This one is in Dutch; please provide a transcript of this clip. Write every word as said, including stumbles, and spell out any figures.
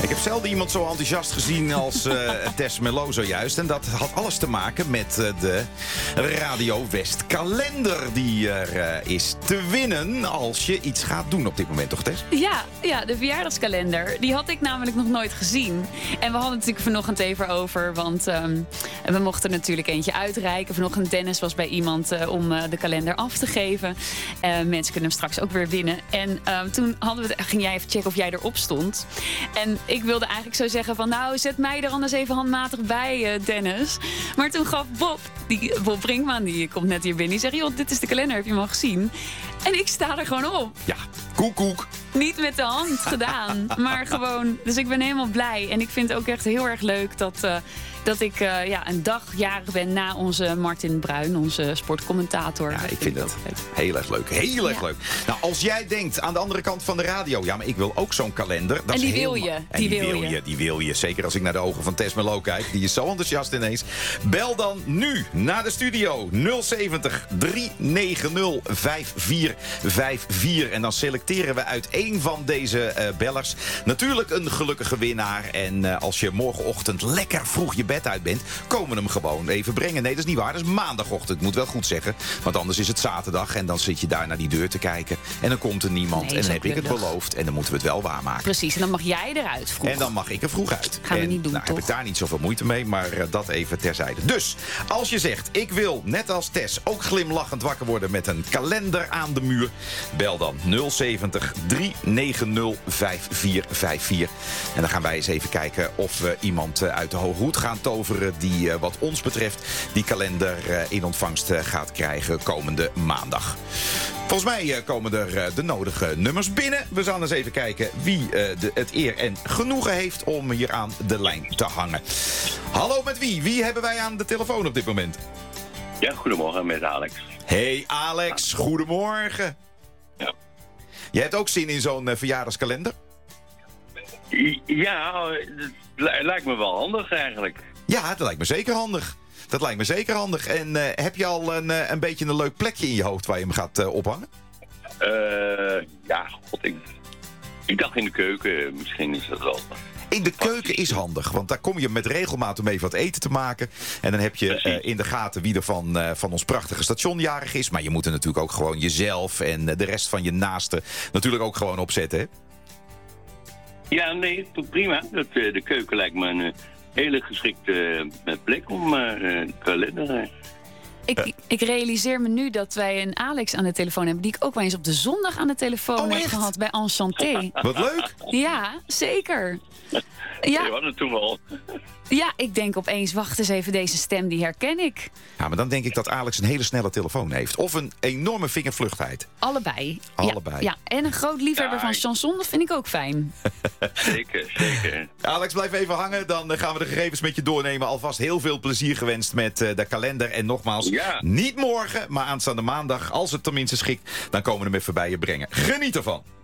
Ik heb zelden iemand zo enthousiast gezien als uh, Tess Melo zojuist. En dat had alles te maken met uh, de Radio West kalender die er uh, is te winnen als je iets gaat doen op dit moment, toch Tess? Ja, ja, de verjaardagskalender. Die had ik namelijk nog nooit gezien. En we hadden het natuurlijk vanochtend even over. Want um, we mochten natuurlijk eentje uitreiken. Vanochtend Dennis was bij iemand uh, om uh, de kalender af te geven. Uh, mensen kunnen hem straks ook weer winnen. En uh, toen hadden we het, ging jij even checken of jij erop stond. En ik wilde eigenlijk zo zeggen van nou, zet mij er anders even handmatig bij, uh, Dennis. Maar toen gaf Bob, die, Bob Brinkman, die komt net hier binnen. Die zegt, joh, dit is de kalender, heb je hem al gezien? En ik sta er gewoon op. Ja, koek koek. Niet met de hand gedaan, maar gewoon. Dus ik ben helemaal blij. En ik vind het ook echt heel erg leuk dat, uh, dat ik uh, ja, een dag jarig ben na onze Martin Bruin, onze sportcommentator. Ja, dat ik vind dat heel erg leuk. Heel erg ja. leuk. Nou, als jij denkt aan de andere kant van de radio, ja, maar ik wil ook zo'n kalender. Dat en die is wil heel... je. En die, die wil, wil je. je. Die wil je. Zeker als ik naar de ogen van Tess Melo kijk. Die is zo enthousiast ineens. Bel dan nu naar de studio nul zeventig, drie negen nul, vijf vier vijf vier. En dan selecteren we uit één van deze uh, bellers natuurlijk een gelukkige winnaar. En uh, als je morgenochtend lekker vroeg je bed uit bent, komen we hem gewoon even brengen. Nee, dat is niet waar. Dat is maandagochtend. Ik moet wel goed zeggen. Want anders is het zaterdag en dan zit je daar naar die deur te kijken. En dan komt er niemand. Nee, en dan heb ik lullig. het beloofd. En dan moeten we het wel waarmaken. Precies. En dan mag jij eruit vroeg. En dan mag ik er vroeg uit. Gaan we en, niet doen, nou, toch? heb ik daar niet zoveel moeite mee, maar uh, dat even terzijde. Dus, als je zegt, ik wil, net als Tess, ook glimlachend wakker worden met een kalender aan de muur, bel dan nul zeventig, drie negen nul, vijf vier vijf vier. En dan gaan wij eens even kijken of we iemand uh, uit de hoge hoed gaan toveren die, uh, wat ons betreft, die kalender uh, in ontvangst uh, gaat krijgen komende maandag. Volgens mij uh, komen er uh, de nodige nummers binnen. We zullen eens even kijken wie uh, de, het eer en genoegen heeft om hier aan de lijn te hangen. Hallo, met wie? Wie hebben wij aan de telefoon op dit moment? Ja, goedemorgen, met Alex. Hey Alex, goedemorgen. Ja. Jij hebt ook zin in zo'n uh, verjaardagskalender? Ja, het lijkt me wel handig eigenlijk. Ja, dat lijkt me zeker handig. Dat lijkt me zeker handig. En uh, heb je al een, uh, een beetje een leuk plekje in je hoofd waar je hem gaat uh, ophangen? Uh, ja, god, ik, ik dacht in de keuken. Misschien is dat wel... In de keuken is handig, want daar kom je met regelmaat om even wat eten te maken. En dan heb je uh, in de gaten wie er van, uh, van ons prachtige station jarig is. Maar je moet er natuurlijk ook gewoon jezelf en uh, de rest van je naasten natuurlijk ook gewoon opzetten, hè? Ja, nee, prima. Dat, uh, de keuken lijkt me een uh, hele geschikte uh, plek om uh, een kalender... Uh. Ik, ik realiseer me nu dat wij een Alex aan de telefoon hebben, die ik ook wel eens op de zondag aan de telefoon oh, heb echt? gehad bij Enchanté. Wat leuk! Ja, zeker. Ja, Ja, we hadden het toen wel. ja, ik denk opeens, wacht eens even, deze stem die herken ik. Ja, maar dan denk ik dat Alex een hele snelle telefoon heeft. Of een enorme vingervluchtheid. Allebei. Allebei. Ja, ja. En een groot liefhebber Ja, van ik- chanson, dat vind ik ook fijn. Zeker, zeker. Alex, blijf even hangen. Dan gaan we de gegevens met je doornemen. Alvast heel veel plezier gewenst met uh, de kalender. En nogmaals, Ja. niet morgen, maar aanstaande maandag. Als het tenminste schikt, dan komen we hem even bij je brengen. Geniet ervan.